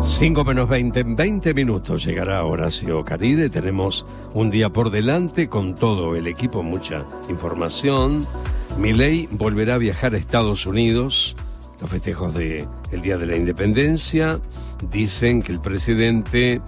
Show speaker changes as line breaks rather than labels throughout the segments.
5 menos 20, en 20 minutos llegará Horacio Caride. Tenemos un día por delante con todo el equipo, mucha información. Milei volverá a viajar a Estados Unidos, los festejos del Día de la Independencia. Dicen que el presidente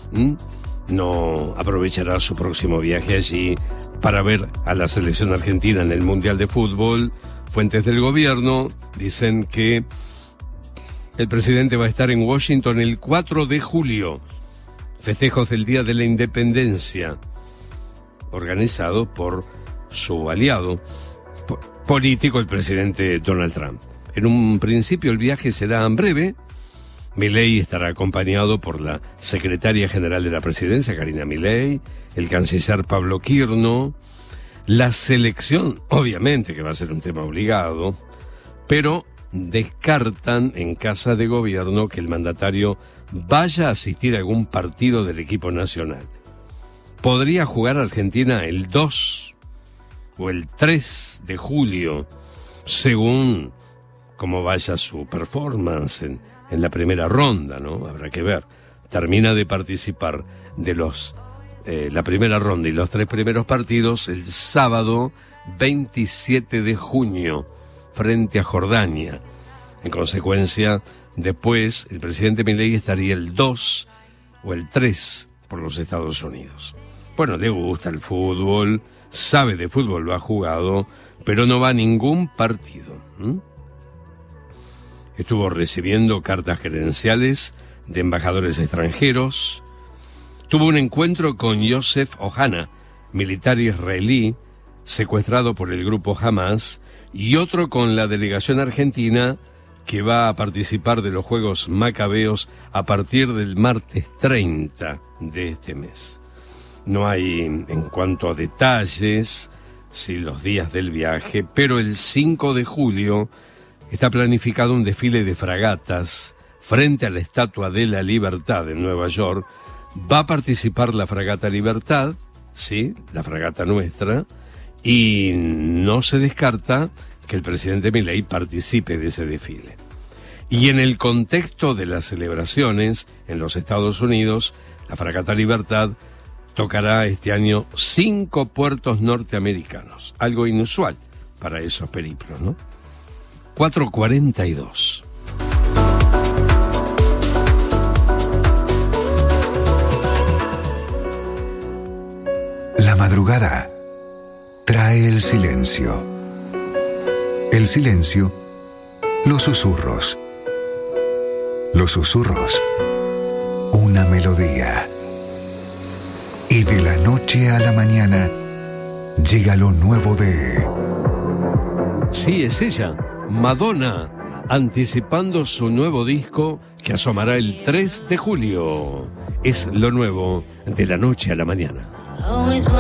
no aprovechará su próximo viaje allí para ver a la selección argentina en el Mundial de Fútbol. Fuentes del gobierno dicen que el presidente va a estar en Washington el 4 de julio, festejos del Día de la Independencia, organizado por su aliado político, el presidente Donald Trump. En un principio el viaje será breve. Milei estará acompañado por la secretaria general de la presidencia, Karina Milei, el canciller Pablo Quirno, la selección, obviamente que va a ser un tema obligado, pero descartan en Casa de Gobierno que el mandatario vaya a asistir a algún partido del equipo nacional. Podría jugar Argentina el 2 o el 3 de julio, según cómo vaya su performance en la primera ronda, ¿no? Habrá que ver. Termina de participar de la primera ronda y los 3 primeros partidos el sábado 27 de junio frente a Jordania. En consecuencia, después el presidente Milei estaría el 2 o el 3 por los Estados Unidos. Bueno, le gusta el fútbol, sabe de fútbol, lo ha jugado, pero no va a ningún partido. Estuvo recibiendo cartas credenciales de embajadores extranjeros. Tuvo un encuentro con Yosef Ohana, militar israelí, secuestrado por el grupo Hamas, y otro con la delegación argentina que va a participar de los Juegos Macabeos a partir del martes 30 de este mes. No hay, en cuanto a detalles, los días del viaje, pero el 5 de julio está planificado un desfile de fragatas frente a la Estatua de la Libertad en Nueva York. Va a participar la fragata Libertad, sí, la fragata nuestra, y no se descarta que el presidente Milei participe de ese desfile. Y en el contexto de las celebraciones en los Estados Unidos, la fragata Libertad tocará este año 5 puertos norteamericanos, algo inusual para esos periplos, ¿no? 4:42.
La madrugada trae el silencio. El silencio, los susurros. Los susurros, una melodía. Y de la noche a la mañana llega lo nuevo de...
Sí, es ella, Madonna, anticipando su nuevo disco que asomará el 3 de julio. Es lo nuevo de la noche a la mañana.